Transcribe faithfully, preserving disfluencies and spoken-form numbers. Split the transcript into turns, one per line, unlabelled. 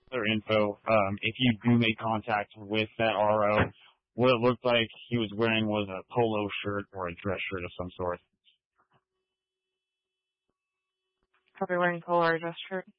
Their info. Um, if you do make contact with that R O, what it looked like he was wearing was a polo shirt or a dress shirt of some sort.
Probably wearing polo or dress shirt.